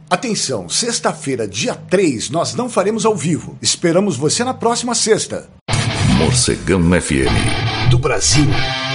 Atenção, sexta-feira, dia 3, nós não faremos ao vivo. Esperamos você na próxima sexta. Morcegão FM. Do Brasil